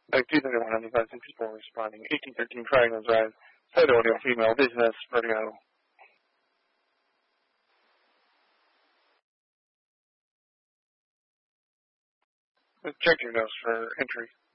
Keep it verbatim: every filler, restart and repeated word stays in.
Like two thirty-one ninety-five, sixty-four responding. eighteen thirteen Triangle Drive, site audio, female, business, Vertigo. Check your notes for entry.